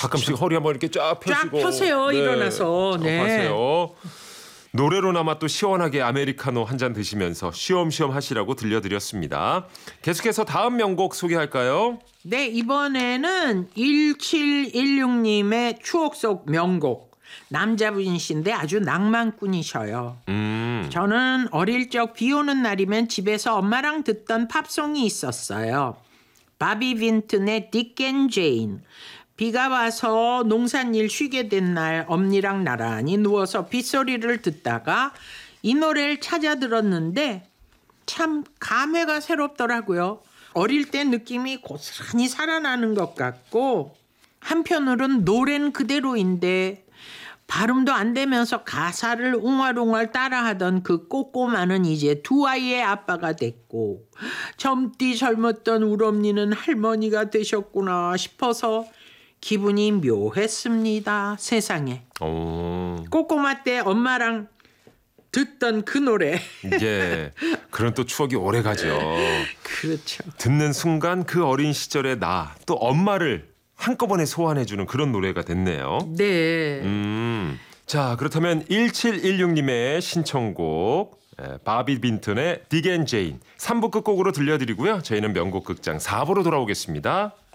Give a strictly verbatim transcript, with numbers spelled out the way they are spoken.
가끔씩 허리 한번 이렇게 쫙 펴시고. 쫙 펴세요. 네, 일어나서. 네. 하세요. 노래로나마 또 시원하게 아메리카노 한 잔 드시면서 쉬엄쉬엄 하시라고 들려드렸습니다. 계속해서 다음 명곡 소개할까요? 네, 이번에는 일칠일육 님의 추억 속 명곡. 남자분이신데 아주 낭만꾼이셔요. 음. 저는 어릴 적 비 오는 날이면 집에서 엄마랑 듣던 팝송이 있었어요. 바비 빈튼의 딕 앤 제인. 비가 와서 농산일 쉬게 된 날 엄니랑 나란히 누워서 빗소리를 듣다가 이 노래를 찾아 들었는데 참 감회가 새롭더라고요. 어릴 때 느낌이 고스란히 살아나는 것 같고 한편으론 노래는 그대로인데 발음도 안 되면서 가사를 웅얼웅얼 따라하던 그 꼬꼬마는 이제 두 아이의 아빠가 됐고 젊디 젊었던 우엄니는 할머니가 되셨구나 싶어서 기분이 묘했습니다. 세상에. 오. 꼬꼬마 때 엄마랑 듣던 그 노래. 예. 그런 또 추억이 오래 가죠. 그렇죠. 듣는 순간 그 어린 시절의 나, 또 엄마를 한꺼번에 소환해주는 그런 노래가 됐네요. 네. 음. 자, 그렇다면 일칠일육 님의 신청곡 바비 빈튼의 딕 앤 제인 삼 부 끝곡으로 들려드리고요. 저희는 명곡 극장 사 부로 돌아오겠습니다.